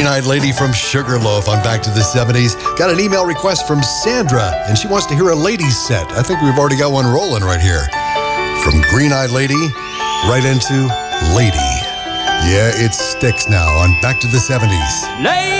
Green-Eyed Lady from Sugarloaf on Back to the 70s. Got an email request from Sandra, and she wants to hear a ladies set. I think we've already got one rolling right here. From Green-Eyed Lady, right into Lady. Yeah, it sticks now on Back to the 70s. Lady!